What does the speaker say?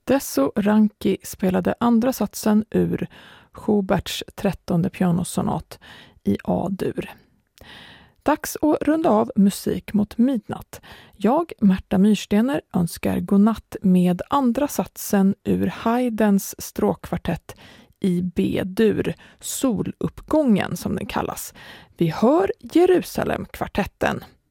Desso Ranki spelade andra satsen ur Schuberts 13:e pianosonat i A-dur. Dags att runda av musik mot midnatt. Jag, Märta Myrstener, önskar godnatt med andra satsen ur Haydns stråkkvartett i B-dur, Soluppgången som den kallas. Vi hör Jerusalemkvartetten.